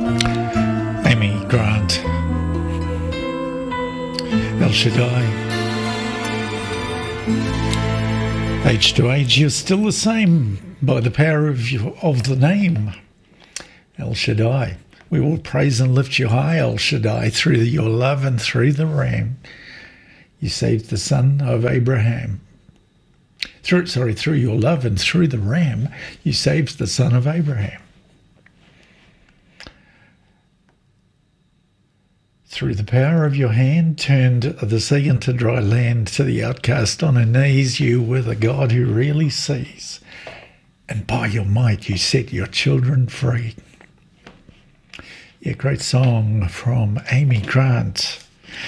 Amy Grant, El Shaddai. Age to age, you're still the same by the power of the name, El Shaddai. We will praise and lift you high, El Shaddai, through your love and through the Ram. You saved the son of Abraham. Through your love and through the Ram, you saved the son of Abraham. Through the power of your hand, turned the sea into dry land. To the outcast on her knees, you were the God who really sees. And by your might, you set your children free. Yeah, great song from Amy Grant.